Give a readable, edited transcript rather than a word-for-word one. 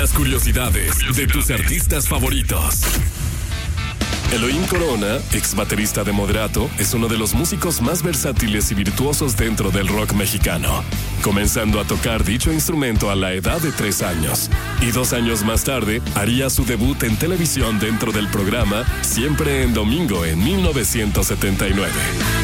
Las curiosidades de tus artistas favoritos. Elohim Corona, ex baterista de Moderato, es uno de los músicos más versátiles y virtuosos dentro del rock mexicano, comenzando a tocar dicho instrumento a la edad de 3 años. Y 2 años más tarde, haría su debut en televisión dentro del programa Siempre en Domingo en 1979.